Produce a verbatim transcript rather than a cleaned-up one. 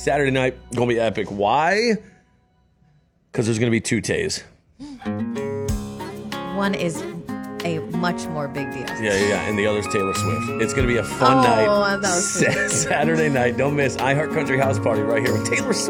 Saturday night, going to be epic. Why? Because there's going to be two Tays. One is a much more big deal. Yeah, yeah, yeah. And the other's Taylor Swift. It's going to be a fun oh, night. That was Sa- Saturday night. Don't miss iHeart Country House Party right here with Taylor Swift.